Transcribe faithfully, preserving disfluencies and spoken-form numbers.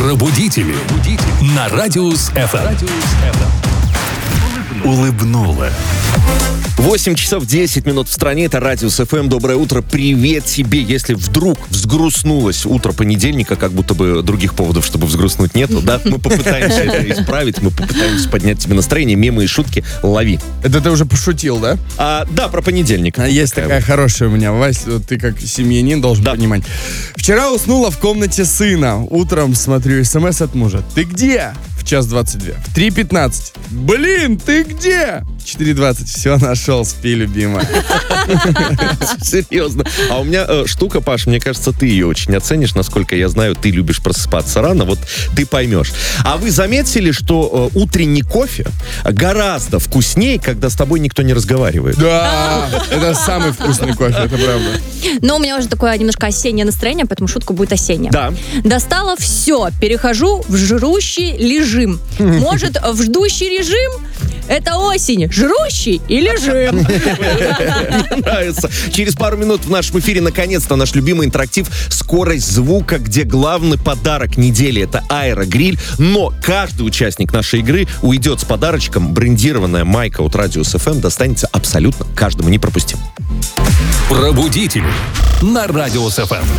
Пробудители. На Радиус эф эм. Улыбнула. восемь часов десять минут в стране. Это Радиус эф эм. Доброе утро. Привет тебе. Если вдруг взгрустнулось утро понедельника, как будто бы других поводов, чтобы взгрустнуть, нету, да? Мы попытаемся это исправить. Мы попытаемся поднять тебе настроение. Мемы и шутки лови. Это ты уже пошутил, да? А, да, про понедельник. А есть такая хорошая у меня, Вась, вот ты как семьянин должен Да. понимать. Вчера уснула в комнате сына. Утром смотрю смс от мужа. Ты где? В час двадцать два. В три пятнадцать. Блин, ты где? четыре двадцать. Все, нашел, спи, любимая. Серьезно. А у меня э, штука, Паш, мне кажется, ты ее очень оценишь. Насколько я знаю, ты любишь просыпаться рано. Вот ты поймешь. А вы заметили, что э, утренний кофе гораздо вкуснее, когда с тобой никто не разговаривает? Да, это самый вкусный кофе, это правда. Но у меня уже такое немножко осеннее настроение, поэтому шутка будет осенняя. Да. Достала все, перехожу в жрущий режим. Может, в ждущий режим? Это осень. Жрущий и лежим. Мне нравится. Через пару минут в нашем эфире наконец-то наш любимый интерактив «Скорость звука», где главный подарок недели — это аэрогриль. Но каждый участник нашей игры уйдет с подарочком. Брендированная майка от Радиус эф эм достанется абсолютно каждому. Не пропустим. Пробудители. На Радиус эф эм.